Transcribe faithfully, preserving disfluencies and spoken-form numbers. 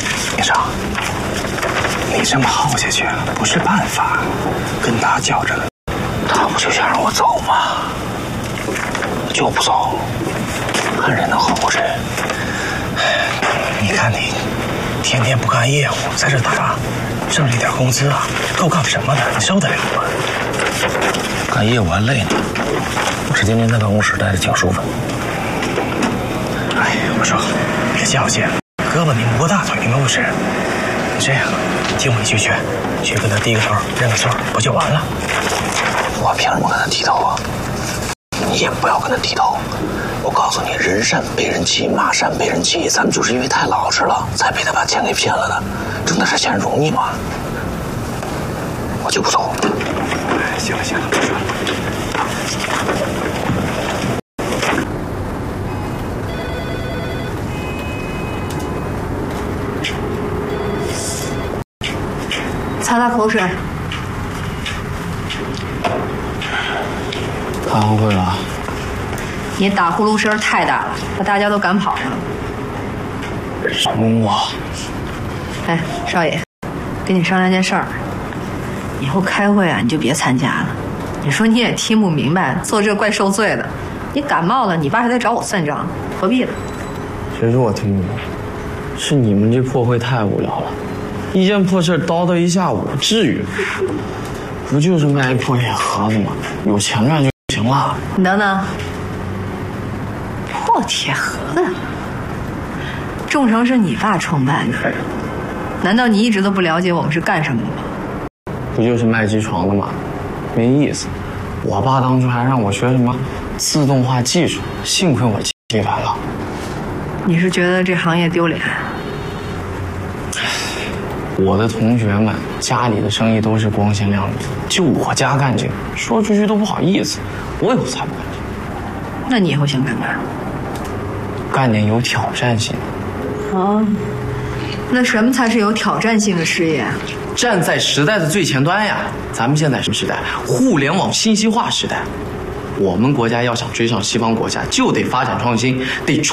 林少，你这么耗下去不是办法，跟他较着，他不就想让我走吗？我就不走，看人能好过谁？你看你，天天不干业务，在这打，挣这点工资啊，够干什么的？你受得了吗？干业务还累呢，我是天天在办公室待着挺舒服。哎，我说，别较劲，胳膊你磨大腿吗？不是？你这样，听我一句劝，去跟他低个头，认个错，不就完了？我凭什么跟他低头啊？你也不要跟他低头。我告诉你，人善被人欺，马善被人欺，咱们就是因为太老实了，才被他把钱给骗了的。挣的是钱容易吗？我就不走。哎，行了行了，不说了。 擦擦口水。 开完会了。 你打呼噜声太大了，把大家都赶跑了。 少蒙我。 哎，少爷，跟你商量件事儿。以后开会啊，你就别参加了。你说你也听不明白，做这怪受罪的。你感冒了，你爸还得找我算账，何必呢？ 谁说我听不懂？是你们这破会太无聊了，一件破事叨叨一下午，至于吗？不就是卖一破铁盒子吗？有钱赚就行了。 你等等，破铁盒子，众诚是你爸创办的，难道你一直都不了解我们是干什么的吗？ 不就是卖机床的吗？没意思。我爸当初还让我学什么自动化技术，幸亏我记来了。 你是觉得这行业丢脸？ 我的同学们家里的生意都是光鲜亮丽，就我家干这个，说出去都不好意思。我以后才不干这个。 那你以后想干嘛？ 干点有挑战性的。 哦，那什么才是有挑战性的事业？ 站在时代的最前端呀！咱们现在什么时代？互联网信息化时代。我们国家要想追上西方国家，就得发展创新，得